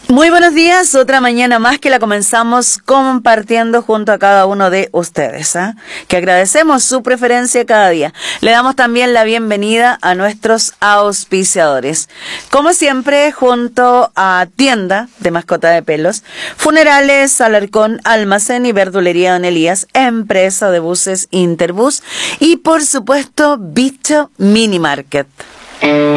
Muy buenos días, otra mañana más que la comenzamos compartiendo junto a cada uno de ustedes, que agradecemos su preferencia cada día. Le damos también la bienvenida a nuestros auspiciadores. Como siempre, junto a Tienda de Mascota de Pelos, Funerales Alarcón, Almacén y Verdulería Don Elías, Empresa de Buses Interbus y por supuesto Bicho Mini Market.